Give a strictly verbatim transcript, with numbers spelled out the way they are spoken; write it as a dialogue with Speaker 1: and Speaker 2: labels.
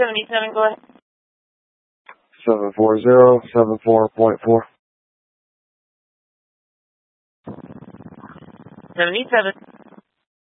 Speaker 1: seventy-seven, go ahead.
Speaker 2: seven four zero seven four point four.
Speaker 1: seventy-seven.